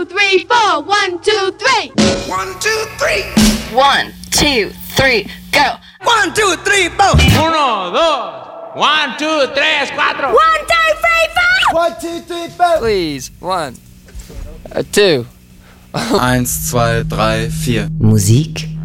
3, 4. 1, 2, 3. 1, 2, 3. 1, 2, 3, go. 1, 2, 3, 4. 1, 2, 1, 2, 3, 4. 1, 2, 3, 4. 1, 2, 3, 4. Please, 1, 2. 1, 2, 3, 4. Musik